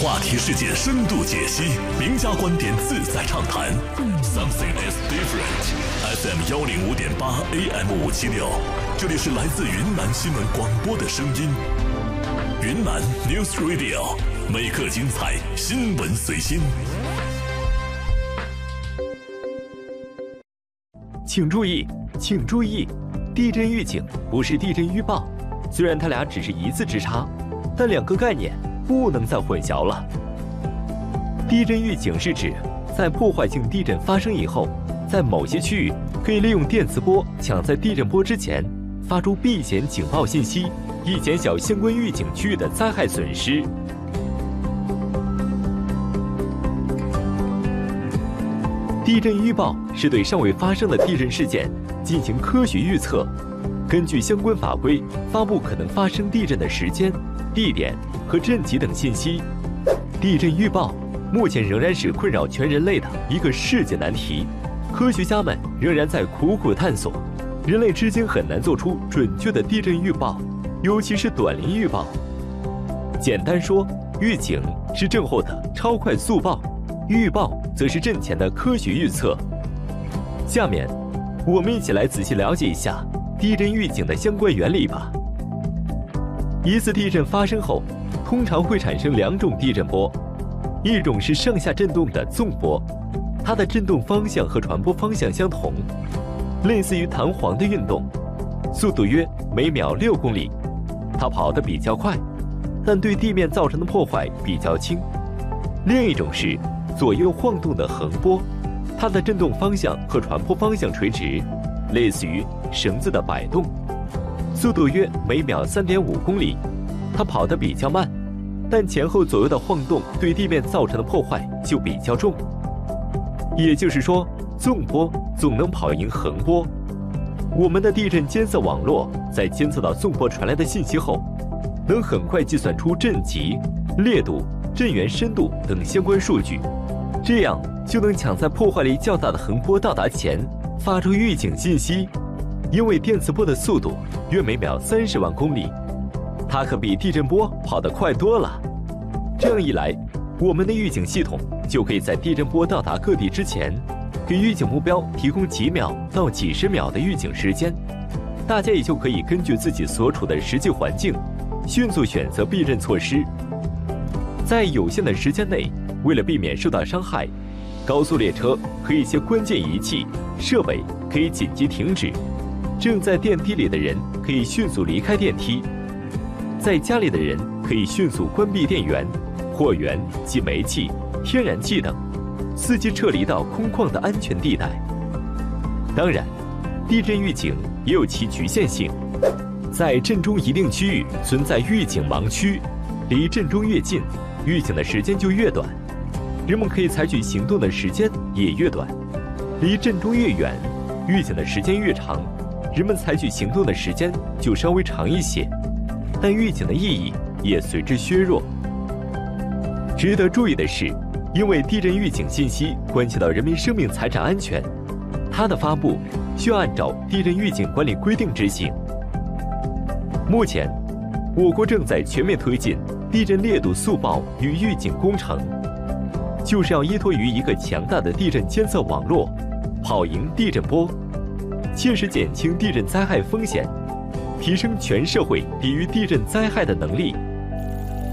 话题事件深度解析，名家观点自在畅谈。Something is different. FM 105.8 AM 576，这里是来自云南新闻广播的声音。云南 News Radio， 每刻精彩，新闻随心。 请注意，请注意，地震预警不是地震预报，虽然它俩只是一字之差，但两个概念不能再混淆了。地震预警是指在破坏性地震发生以后，在某些区域可以利用电磁波抢在地震波之前发出避险警报信息，以减小相关预警区域的灾害损失。地震预报是对尚未发生的地震事件进行科学预测，根据相关法规发布可能发生地震的时间、地点和震级等信息。地震预报目前仍然是困扰全人类的一个世界难题，科学家们仍然在苦苦探索，人类至今很难做出准确的地震预报，尤其是短临预报。简单说，预警是震后的超快速报，预报则是震前的科学预测。下面我们一起来仔细了解一下地震预警的相关原理吧。一次地震发生后，通常会产生两种地震波，一种是上下震动的纵波，它的震动方向和传播方向相同，类似于弹簧的运动，速度约每秒6公里，它跑得比较快，但对地面造成的破坏比较轻。另一种是左右晃动的横波，它的震动方向和传播方向垂直，类似于绳子的摆动，速度约每秒3.5公里，它跑得比较慢，但前后左右的晃动对地面造成的破坏就比较重。也就是说，纵波总能跑赢横波。我们的地震监测网络在监测到纵波传来的信息后，能很快计算出震级、烈度、震源深度等相关数据，这样就能抢在破坏力较大的横波到达前发出预警信息。因为电磁波的速度约每秒30万公里，它可比地震波跑得快多了。这样一来，我们的预警系统就可以在地震波到达各地之前，给预警目标提供几秒到几十秒的预警时间，大家也就可以根据自己所处的实际环境，迅速选择避震措施。在有限的时间内，为了避免受到伤害，高速列车和一些关键仪器设备可以紧急停止，正在电梯里的人可以迅速离开电梯，在家里的人可以迅速关闭电源、货源及煤气、天然气等，伺机撤离到空旷的安全地带。当然，地震预警也有其局限性，在震中一定区域存在预警盲区，离震中越近，预警的时间就越短，人们可以采取行动的时间也越短；离震中越远，预警的时间越长，人们采取行动的时间就稍微长一些，但预警的意义也随之削弱。值得注意的是，因为地震预警信息关系到人民生命财产安全，它的发布需要按照地震预警管理规定执行。目前，我国正在全面推进地震烈度速报与预警工程，就是要依托于一个强大的地震监测网络，跑赢地震波，切实减轻地震灾害风险，提升全社会抵御地震灾害的能力。